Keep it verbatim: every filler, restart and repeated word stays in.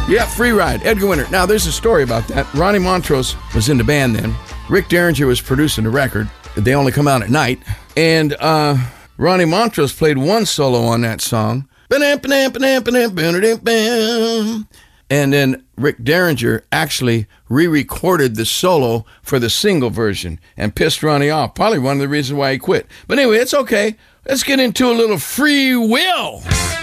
Yeah, Free Ride, Edgar Winter. Now, there's a story about that. Ronnie Montrose was in the band then. Rick Derringer was producing the record. They only come out at night. And uh, Ronnie Montrose played one solo on that song. And then Rick Derringer actually re-recorded the solo for the single version and pissed Ronnie off. Probably one of the reasons why he quit. But anyway, it's okay. Let's get into a little Free Will.